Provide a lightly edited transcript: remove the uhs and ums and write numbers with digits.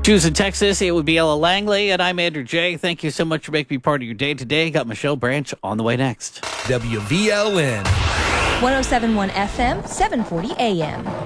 Choose in Texas, it would be Ella Langley, and I'm Andrew J. Thank you so much for making me part of your day today. Got Michelle Branch on the way next. WVLN 107.1 FM, 740 AM.